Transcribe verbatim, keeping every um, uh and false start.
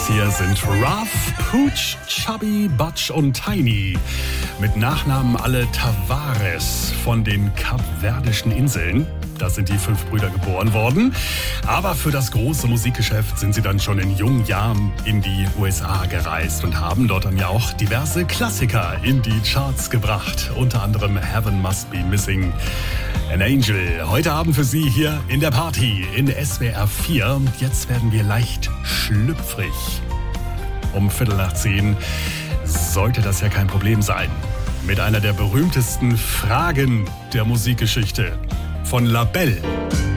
Das hier sind Ruff, Pooch, Chubby, Butch und Tiny. Mit Nachnamen alle Tavares von den Kapverdischen Inseln. Da sind die fünf Brüder geboren worden. Aber für das große Musikgeschäft sind sie dann schon in jungen Jahren in die U S A gereist und haben dort dann ja auch diverse Klassiker in die Charts gebracht. Unter anderem Heaven Must Be Missing an Angel. Heute Abend für Sie hier in der Party in S W R vier. Und jetzt werden wir leicht schlüpfrig. Um Viertel nach zehn sollte das ja kein Problem sein. Mit einer der berühmtesten Fragen der Musikgeschichte von La Belle.